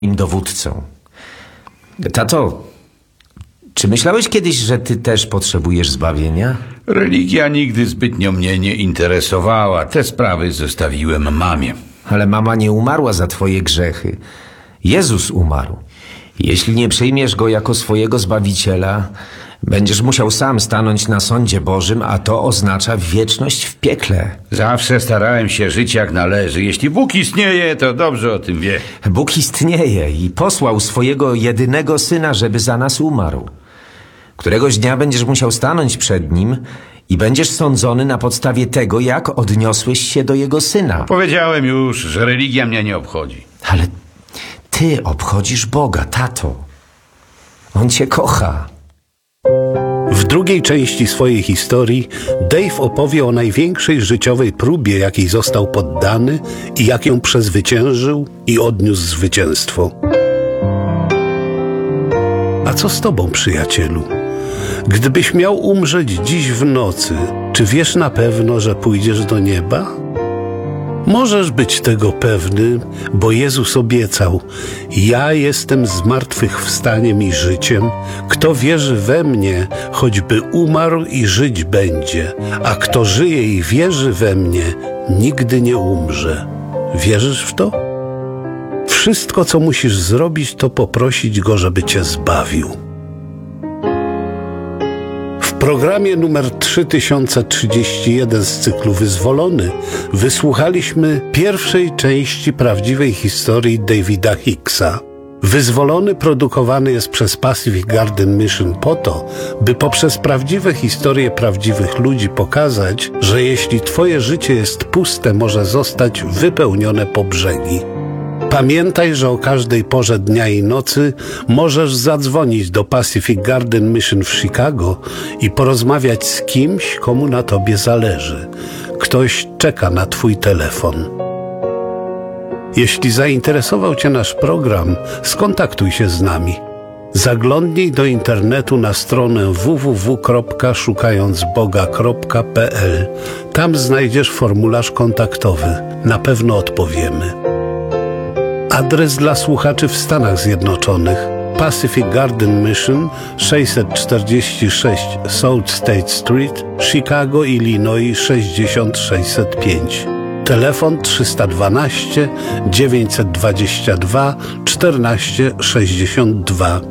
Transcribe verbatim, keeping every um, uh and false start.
im dowódcą. Tato, czy myślałeś kiedyś, że ty też potrzebujesz zbawienia? Religia nigdy zbytnio mnie nie interesowała. Te sprawy zostawiłem mamie. Ale mama nie umarła za twoje grzechy. Jezus umarł. Jeśli nie przyjmiesz Go jako swojego Zbawiciela, będziesz musiał sam stanąć na sądzie Bożym, a to oznacza wieczność w piekle. Zawsze starałem się żyć jak należy. Jeśli Bóg istnieje, to dobrze o tym wie. Bóg istnieje i posłał swojego jedynego Syna, żeby za nas umarł. Któregoś dnia będziesz musiał stanąć przed Nim i będziesz sądzony na podstawie tego, jak odniosłeś się do Jego Syna. Powiedziałem już, że religia mnie nie obchodzi. Ale ty obchodzisz Boga, tato. On cię kocha. W drugiej części swojej historii Dave opowie o największej życiowej próbie, jakiej został poddany i jak ją przezwyciężył i odniósł zwycięstwo. A co z tobą, przyjacielu? Gdybyś miał umrzeć dziś w nocy, czy wiesz na pewno, że pójdziesz do nieba? Możesz być tego pewny, bo Jezus obiecał: ja jestem zmartwychwstaniem i życiem. Kto wierzy we mnie, choćby umarł i żyć będzie, a kto żyje i wierzy we mnie, nigdy nie umrze. Wierzysz w to? Wszystko, co musisz zrobić, to poprosić Go, żeby cię zbawił. W programie numer trzy tysiące trzydzieści jeden z cyklu Wyzwolony wysłuchaliśmy pierwszej części prawdziwej historii Davida Hicksa. Wyzwolony produkowany jest przez Pacific Garden Mission po to, by poprzez prawdziwe historie prawdziwych ludzi pokazać, że jeśli twoje życie jest puste, może zostać wypełnione po brzegi. Pamiętaj, że o każdej porze dnia i nocy możesz zadzwonić do Pacific Garden Mission w Chicago i porozmawiać z kimś, komu na tobie zależy. Ktoś czeka na twój telefon. Jeśli zainteresował cię nasz program, skontaktuj się z nami. Zaglądnij do internetu na stronę w w w kropka szukając boga kropka p l. Tam znajdziesz formularz kontaktowy. Na pewno odpowiemy. Adres dla słuchaczy w Stanach Zjednoczonych: Pacific Garden Mission, sześćset czterdzieści sześć South State Street, Chicago, Illinois sześćdziesiąt sześćset pięć. Telefon trzysta dwanaście dziewięćset dwadzieścia dwa czternaście sześćdziesiąt dwa.